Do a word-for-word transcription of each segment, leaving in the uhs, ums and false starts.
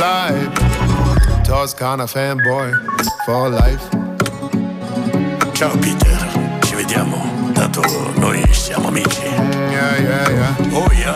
bleibt. Toskana fanboy for life. Ciao Peter, ci vediamo, tanto noi siamo amici. Ja, ja, ja. Oh ja.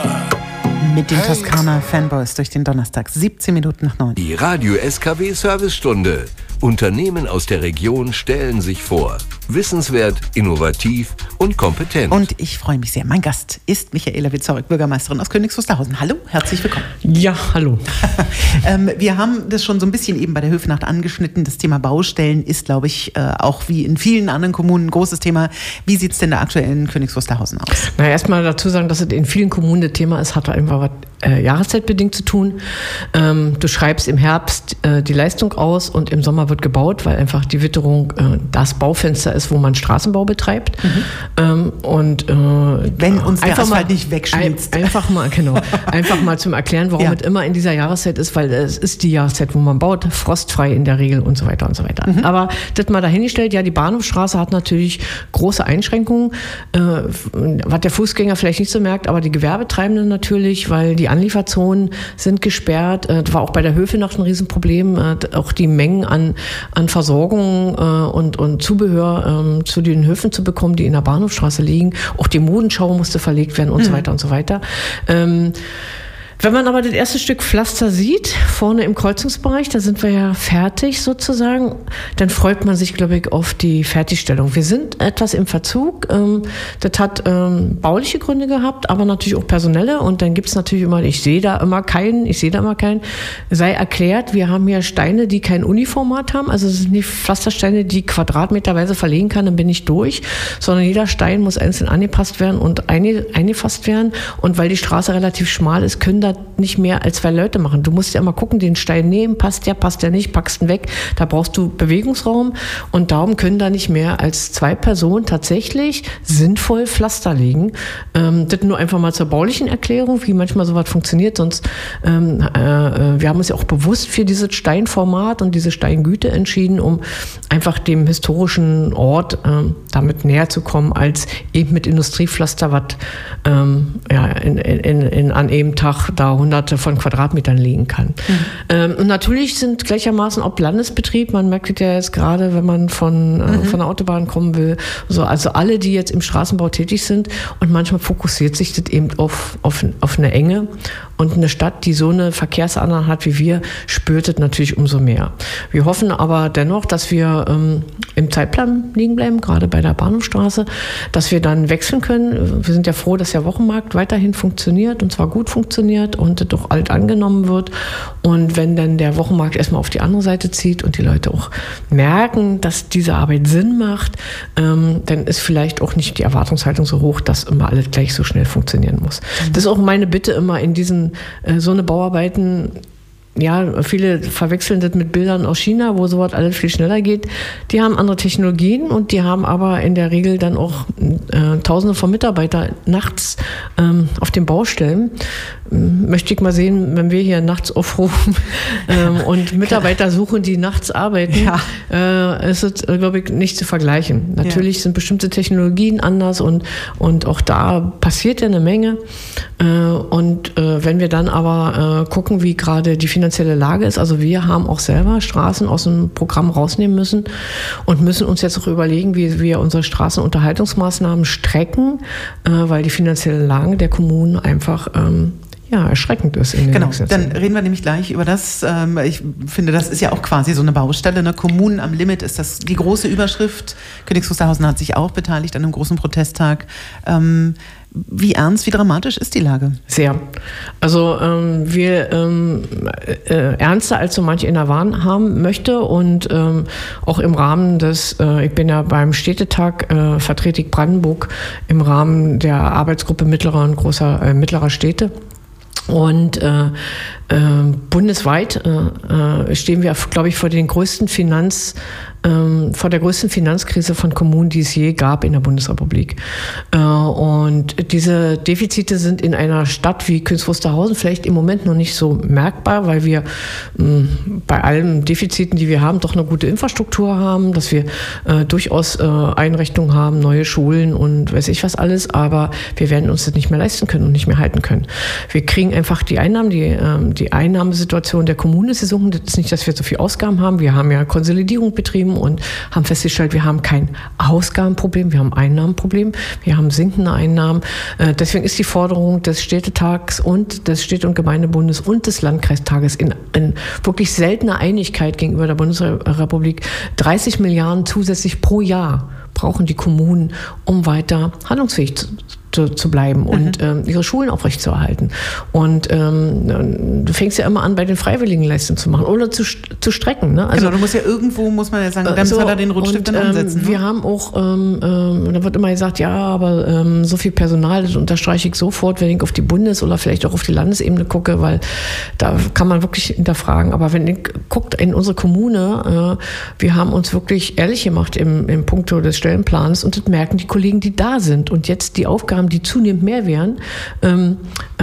Mit den Toskana Fanboys durch den Donnerstag, siebzehn Minuten nach neun. Die Radio-S K W-Servicestunde. Unternehmen aus der Region stellen sich vor. Wissenswert, innovativ und kompetent. Und ich freue mich sehr. Mein Gast ist Michaela Wieczorek, Bürgermeisterin aus Königs Wusterhausen. Hallo, herzlich willkommen. Ja, hallo. ähm, wir haben das schon so ein bisschen eben bei der Höfenacht angeschnitten. Das Thema Baustellen ist, glaube ich, äh, auch wie in vielen anderen Kommunen ein großes Thema. Wie sieht es denn da aktuell in Königs Wusterhausen aus? Na, erstmal dazu sagen, dass es in vielen Kommunen das Thema ist, hat einfach was äh, jahreszeitbedingt zu tun. Ähm, du schreibst im Herbst äh, die Leistung aus und im Sommer wird gebaut, weil einfach die Witterung äh, das Baufenster ist, wo man Straßenbau betreibt. Mhm. Ähm, und äh, wenn uns der Asphalt mal, nicht wegschmilzt. Ein, einfach mal, genau, einfach mal zum Erklären, warum ja. es immer in dieser Jahreszeit ist, weil es ist die Jahreszeit, wo man baut, frostfrei in der Regel und so weiter und so weiter. Mhm. Aber das mal dahingestellt, ja, die Bahnhofstraße hat natürlich große Einschränkungen, äh, was der Fußgänger vielleicht nicht so merkt, aber die Gewerbetreibenden natürlich, weil die Anlieferzonen sind gesperrt. Äh, das war auch bei der Höfenacht ein Riesenproblem, äh, auch die Mengen an an Versorgung äh, und, und Zubehör ähm, zu den Höfen zu bekommen, die in der Bahnhofstraße liegen. Auch die Modenschau musste verlegt werden und mhm. so weiter und so weiter. Ähm, Wenn man aber das erste Stück Pflaster sieht, vorne im Kreuzungsbereich, da sind wir ja fertig sozusagen, dann freut man sich, glaube ich, auf die Fertigstellung. Wir sind etwas im Verzug. Ähm, das hat ähm, bauliche Gründe gehabt, aber natürlich auch personelle. Und dann gibt es natürlich immer, ich sehe da immer keinen, ich sehe da immer keinen. Sei erklärt, wir haben hier Steine, die kein Uniformat haben. Also es sind nicht Pflastersteine, die quadratmeterweise verlegen kann, dann bin ich durch. Sondern jeder Stein muss einzeln angepasst werden und eingefasst werden. Und weil die Straße relativ schmal ist, können da nicht mehr als zwei Leute machen. Du musst ja immer gucken, den Stein nehmen, passt der, passt der nicht, packst ihn weg. Da brauchst du Bewegungsraum und darum können da nicht mehr als zwei Personen tatsächlich sinnvoll Pflaster legen. Ähm, das nur einfach mal zur baulichen Erklärung, wie manchmal sowas funktioniert. Sonst, ähm, äh, wir haben uns ja auch bewusst für dieses Steinformat und diese Steingüte entschieden, um einfach dem historischen Ort ähm, damit näher zu kommen, als eben mit Industriepflaster, was ähm, ja, in, in, in, an einem Tag da hunderte von Quadratmetern liegen kann. Mhm. Ähm, und natürlich sind gleichermaßen auch Landesbetrieb, man merkt es ja jetzt gerade, wenn man von, äh, mhm. von der Autobahn kommen will, so, also alle, die jetzt im Straßenbau tätig sind und manchmal fokussiert sich das eben auf, auf, auf eine Enge und eine Stadt, die so eine Verkehrsanlage hat wie wir, spürt es natürlich umso mehr. Wir hoffen aber dennoch, dass wir ähm, im Zeitplan liegen bleiben, gerade bei der Bahnhofstraße, dass wir dann wechseln können. Wir sind ja froh, dass der Wochenmarkt weiterhin funktioniert und zwar gut funktioniert und doch alt angenommen wird. Und wenn dann der Wochenmarkt erstmal auf die andere Seite zieht und die Leute auch merken, dass diese Arbeit Sinn macht, ähm, dann ist vielleicht auch nicht die Erwartungshaltung so hoch, dass immer alles gleich so schnell funktionieren muss. Mhm. Das ist auch meine Bitte immer in diesen, äh, so eine Bauarbeiten. Ja, viele verwechseln das mit Bildern aus China, wo sowas alles viel schneller geht. Die haben andere Technologien und die haben aber in der Regel dann auch äh, Tausende von Mitarbeitern nachts ähm, auf den Baustellen. Ähm, möchte ich mal sehen, wenn wir hier nachts aufrufen ähm, und Mitarbeiter suchen, die nachts arbeiten, ja. äh, ist es, glaube ich, nicht zu vergleichen. Natürlich ja. sind bestimmte Technologien anders und, und auch da passiert ja eine Menge. Äh, und äh, wenn wir dann aber äh, gucken, wie gerade die finanzielle Lage ist. Also wir haben auch selber Straßen aus dem Programm rausnehmen müssen und müssen uns jetzt auch überlegen, wie wir unsere Straßenunterhaltungsmaßnahmen strecken, äh, weil die finanzielle Lage der Kommunen einfach ähm, ja, erschreckend ist. In den genau, dann reden wir nämlich gleich über das. Ähm, ich finde, das ist ja auch quasi so eine Baustelle. Ne? Kommunen am Limit ist das die große Überschrift. Königs Wusterhausen hat sich auch beteiligt an einem großen Protesttag. Ähm, Wie ernst, wie dramatisch ist die Lage? Sehr. Also ähm, wir ähm, äh, ernster als so manche in der Wahn haben möchte und ähm, auch im Rahmen des, äh, ich bin ja beim Städtetag, äh, vertrete ich Brandenburg im Rahmen der Arbeitsgruppe mittlerer und großer äh, mittlerer Städte. Und äh, äh, bundesweit äh, stehen wir, glaube ich, vor den größten Finanz- ähm, vor der größten Finanzkrise von Kommunen, die es je gab in der Bundesrepublik. Äh, und diese Defizite sind in einer Stadt wie Königs Wusterhausen vielleicht im Moment noch nicht so merkbar, weil wir mh, bei allen Defiziten, die wir haben, doch eine gute Infrastruktur haben, dass wir äh, durchaus äh, Einrichtungen haben, neue Schulen und weiß ich was alles, aber wir werden uns das nicht mehr leisten können und nicht mehr halten können. Wir kriegen einfach die Einnahmen, die, ähm, die Einnahmesituation der Kommune ist gesunken. Das ist nicht, dass wir so viel Ausgaben haben. Wir haben ja Konsolidierung betrieben und haben festgestellt, wir haben kein Ausgabenproblem, wir haben ein Einnahmenproblem, wir haben sinkende Einnahmen. Äh, deswegen ist die Forderung des Städtetags und des Städte- und Gemeindebundes und des Landkreistages in, in wirklich seltener Einigkeit gegenüber der Bundesrepublik dreißig Milliarden zusätzlich pro Jahr brauchen die Kommunen, um weiter handlungsfähig zu Zu, zu bleiben und mhm. ähm, ihre Schulen aufrechtzuerhalten. Und ähm, du fängst ja immer an, bei den Freiwilligenleistungen zu machen oder zu, zu strecken. Ne? Also, genau, du musst ja irgendwo, muss man ja sagen, dann so, soll er den Rotstift dann ansetzen. Ähm, ne? Wir haben auch, ähm, ähm, da wird immer gesagt, ja, aber ähm, so viel Personal, das unterstreiche ich sofort, wenn ich auf die Bundes- oder vielleicht auch auf die Landesebene gucke, weil da kann man wirklich hinterfragen. Aber wenn ihr guckt in unsere Kommune, äh, wir haben uns wirklich ehrlich gemacht im, im Punkto des Stellenplans und das merken die Kollegen, die da sind und jetzt die Aufgaben, die zunehmend mehr werden, ähm, äh,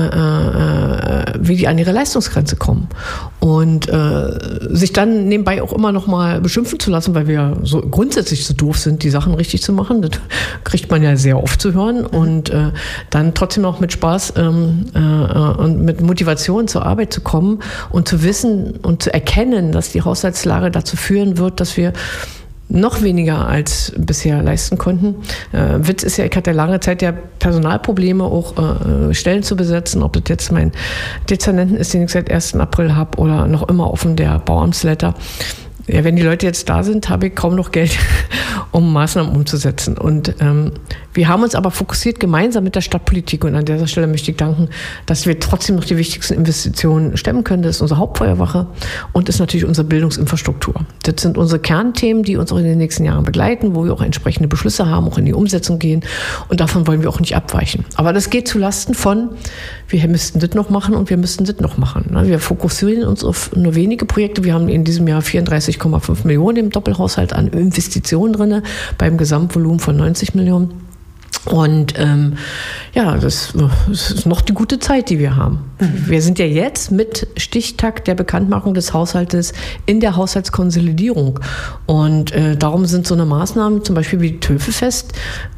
äh, wie die an ihre Leistungsgrenze kommen. Und äh, sich dann nebenbei auch immer noch mal beschimpfen zu lassen, weil wir so grundsätzlich so doof sind, die Sachen richtig zu machen, das kriegt man ja sehr oft zu hören. Und äh, dann trotzdem noch mit Spaß ähm, äh, und mit Motivation zur Arbeit zu kommen und zu wissen und zu erkennen, dass die Haushaltslage dazu führen wird, dass wir noch weniger als bisher leisten konnten. Äh, Witz ist ja, ich hatte lange Zeit ja Personalprobleme, auch äh, Stellen zu besetzen, ob das jetzt mein Dezernenten ist, den ich seit ersten April habe oder noch immer offen der Bauamtsleiter. Ja, wenn die Leute jetzt da sind, habe ich kaum noch Geld, um Maßnahmen umzusetzen. Und ähm, wir haben uns aber fokussiert gemeinsam mit der Stadtpolitik. Und an dieser Stelle möchte ich danken, dass wir trotzdem noch die wichtigsten Investitionen stemmen können. Das ist unsere Hauptfeuerwache und ist natürlich unsere Bildungsinfrastruktur. Das sind unsere Kernthemen, die uns auch in den nächsten Jahren begleiten, wo wir auch entsprechende Beschlüsse haben, auch in die Umsetzung gehen. Und davon wollen wir auch nicht abweichen. Aber das geht zulasten von, wir müssten das noch machen und wir müssten das noch machen. Wir fokussieren uns auf nur wenige Projekte. Wir haben in diesem Jahr vierunddreißig Komma fünf Millionen im Doppelhaushalt an Investitionen drin, beim Gesamtvolumen von neunzig Millionen. Und ähm, ja, das, das ist noch die gute Zeit, die wir haben. Mhm. Wir sind ja jetzt mit Stichtag der Bekanntmachung des Haushaltes in der Haushaltskonsolidierung. Und äh, darum sind so eine Maßnahmen, zum Beispiel wie Töfefest,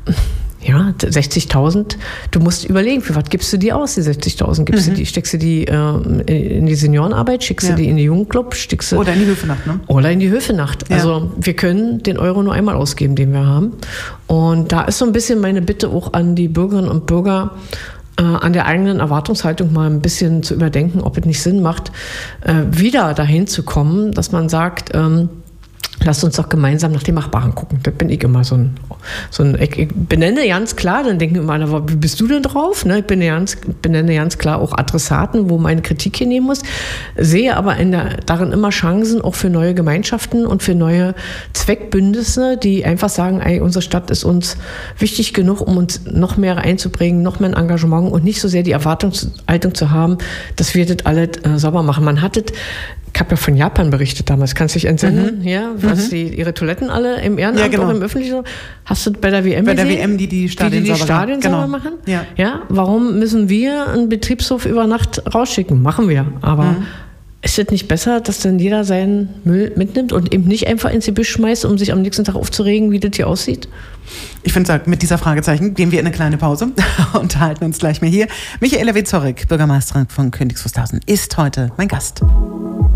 ja, sechzigtausend, du musst überlegen, für was gibst du die aus, die sechzigtausend? Gibst mhm. du die, steckst du die äh, in die Seniorenarbeit, schickst ja. du die in die Jugendclub, steckst du... Oder in die Höfenacht, ne? Oder in die Höfenacht. Ja. Also wir können den Euro nur einmal ausgeben, den wir haben. Und da ist so ein bisschen meine Bitte auch an die Bürgerinnen und Bürger, äh, an der eigenen Erwartungshaltung mal ein bisschen zu überdenken, ob es nicht Sinn macht, äh, wieder dahin zu kommen, dass man sagt, ähm, lasst uns doch gemeinsam nach dem Machbaren gucken. Da bin ich immer so ein, so ein ich, ich benenne ganz klar, dann denken immer alle, wie bist du denn drauf? Ne, ich bin ganz, benenne ganz klar auch Adressaten, wo meine Kritik hinnehmen muss, sehe aber in der, darin immer Chancen auch für neue Gemeinschaften und für neue Zweckbündnisse, die einfach sagen, ey, unsere Stadt ist uns wichtig genug, um uns noch mehr einzubringen, noch mehr ein Engagement und nicht so sehr die Erwartungshaltung zu haben, dass wir das alle äh, sauber machen. Man hat das, ich habe ja von Japan berichtet damals, kannst du dich entsinnen, mhm. ja, was mhm. die ihre Toiletten alle im Ehrenamt ja, genau. auch im Öffentlichen, hast du bei der W M bei gesehen? Bei der W M, die die Stadien, die, die, die sauber, Stadien genau. sauber machen? Ja. ja. Warum müssen wir einen Betriebshof über Nacht rausschicken? Machen wir, aber mhm. ist es nicht besser, dass dann jeder seinen Müll mitnimmt und eben nicht einfach ins Gebüsch schmeißt, um sich am nächsten Tag aufzuregen, wie das hier aussieht? Ich finde, mit dieser Fragezeichen gehen wir in eine kleine Pause und halten uns gleich mal hier. Michaela Wieczorek, Bürgermeisterin von Königs Wusterhausen, ist heute mein Gast.